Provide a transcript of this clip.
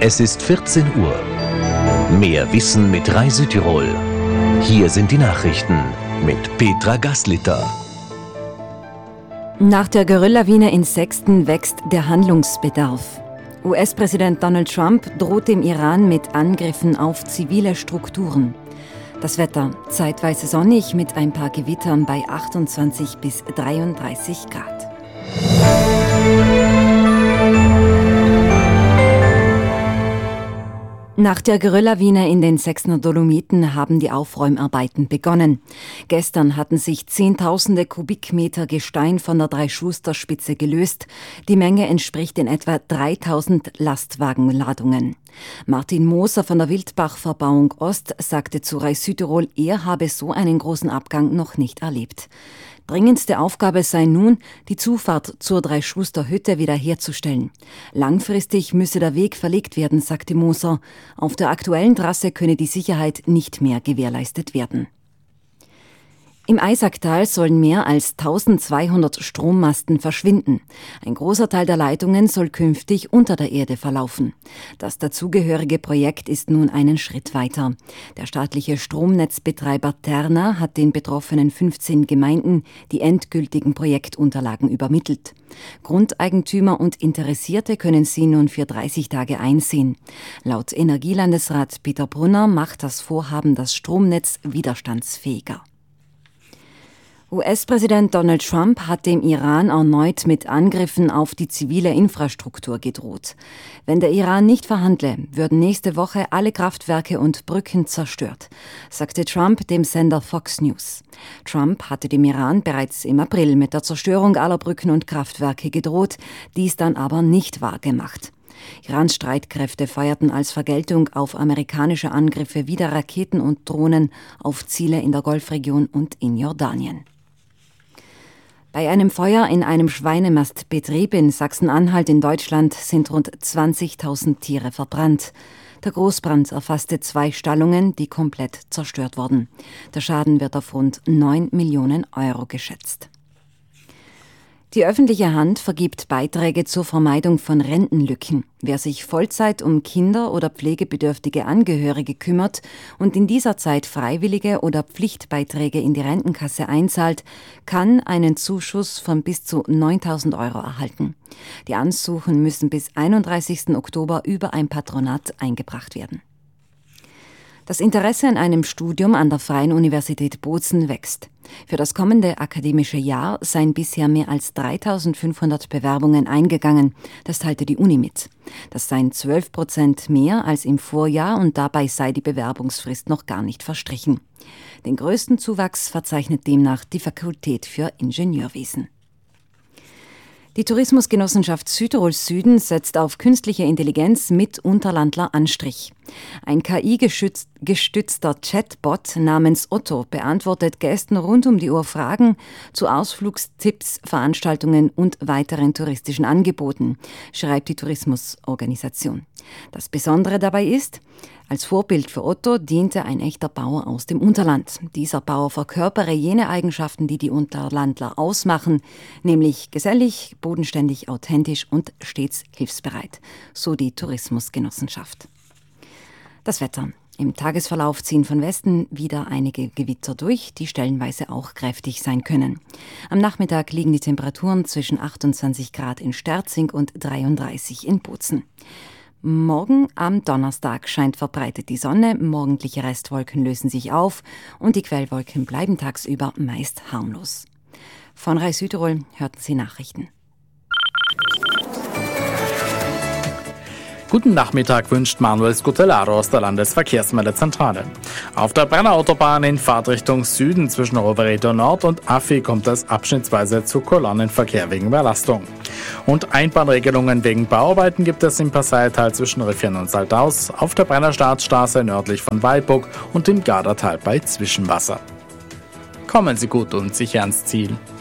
Es ist 14 Uhr. Mehr Wissen mit Rai Südtirol. Hier sind die Nachrichten mit Petra Gaslitter. Nach der Gerölllawine in Sexton wächst der Handlungsbedarf. US-Präsident Donald Trump droht dem Iran mit Angriffen auf zivile Strukturen. Das Wetter zeitweise sonnig mit ein paar Gewittern bei 28 bis 33 Grad. Nach der Gerölllawine in den Sextoner Dolomiten haben die Aufräumarbeiten begonnen. Gestern hatten sich Zehntausende Kubikmeter Gestein von der Dreischlusterspitze gelöst. Die Menge entspricht in etwa 3000 Lastwagenladungen. Martin Moser von der Wildbach-Verbauung Ost sagte zu Rai Südtirol, er habe so einen großen Abgang noch nicht erlebt. Dringendste Aufgabe sei nun, die Zufahrt zur Dreischluster-Hütte wiederherzustellen. Langfristig müsse der Weg verlegt werden, sagte Moser. Auf der aktuellen Trasse könne die Sicherheit nicht mehr gewährleistet werden. Im Eisacktal sollen mehr als 1200 Strommasten verschwinden. Ein großer Teil der Leitungen soll künftig unter der Erde verlaufen. Das dazugehörige Projekt ist nun einen Schritt weiter. Der staatliche Stromnetzbetreiber Terna hat den betroffenen 15 Gemeinden die endgültigen Projektunterlagen übermittelt. Grundeigentümer und Interessierte können sie nun für 30 Tage einsehen. Laut Energielandesrat Peter Brunner macht das Vorhaben das Stromnetz widerstandsfähiger. US-Präsident Donald Trump hat dem Iran erneut mit Angriffen auf die zivile Infrastruktur gedroht. Wenn der Iran nicht verhandle, würden nächste Woche alle Kraftwerke und Brücken zerstört, sagte Trump dem Sender Fox News. Trump hatte dem Iran bereits im April mit der Zerstörung aller Brücken und Kraftwerke gedroht, dies dann aber nicht wahrgemacht. Irans Streitkräfte feuerten als Vergeltung auf amerikanische Angriffe wieder Raketen und Drohnen auf Ziele in der Golfregion und in Jordanien. Bei einem Feuer in einem Schweinemastbetrieb in Sachsen-Anhalt in Deutschland sind rund 20.000 Tiere verbrannt. Der Großbrand erfasste 2 Stallungen, die komplett zerstört wurden. Der Schaden wird auf rund 9 Millionen Euro geschätzt. Die öffentliche Hand vergibt Beiträge zur Vermeidung von Rentenlücken. Wer sich Vollzeit um Kinder oder pflegebedürftige Angehörige kümmert und in dieser Zeit freiwillige oder Pflichtbeiträge in die Rentenkasse einzahlt, kann einen Zuschuss von bis zu 9.000 Euro erhalten. Die Ansuchen müssen bis 31. Oktober über ein Patronat eingebracht werden. Das Interesse an einem Studium an der Freien Universität Bozen wächst. Für das kommende akademische Jahr seien bisher mehr als 3.500 Bewerbungen eingegangen. Das teilte die Uni mit. Das seien 12% mehr als im Vorjahr und dabei sei die Bewerbungsfrist noch gar nicht verstrichen. Den größten Zuwachs verzeichnet demnach die Fakultät für Ingenieurwesen. Die Tourismusgenossenschaft Südtirol Süden setzt auf künstliche Intelligenz mit Unterlandler Anstrich. Ein KI-gestützter Chatbot namens Otto beantwortet Gästen rund um die Uhr Fragen zu Ausflugstipps, Veranstaltungen und weiteren touristischen Angeboten, schreibt die Tourismusorganisation. Das Besondere dabei ist, als Vorbild für Otto diente ein echter Bauer aus dem Unterland. Dieser Bauer verkörpere jene Eigenschaften, die die Unterlandler ausmachen, nämlich gesellig, bodenständig, authentisch und stets hilfsbereit, so die Tourismusgenossenschaft. Das Wetter. Im Tagesverlauf ziehen von Westen wieder einige Gewitter durch, die stellenweise auch kräftig sein können. Am Nachmittag liegen die Temperaturen zwischen 28 Grad in Sterzing und 33 in Bozen. Morgen am Donnerstag scheint verbreitet die Sonne, morgendliche Restwolken lösen sich auf und die Quellwolken bleiben tagsüber meist harmlos. Von Rai Südtirol hörten Sie Nachrichten. Guten Nachmittag wünscht Manuel Scutellaro aus der Landesverkehrsmeldezentrale. Auf der Brenner Autobahn in Fahrtrichtung Süden zwischen Rovereto Nord und Affi kommt es abschnittsweise zu Kolonnenverkehr wegen Überlastung. Und Einbahnregelungen wegen Bauarbeiten gibt es im Passaital zwischen Riffian und Saldaus, auf der Brenner Staatsstraße nördlich von Weilburg und im Gardertal bei Zwischenwasser. Kommen Sie gut und sicher ans Ziel.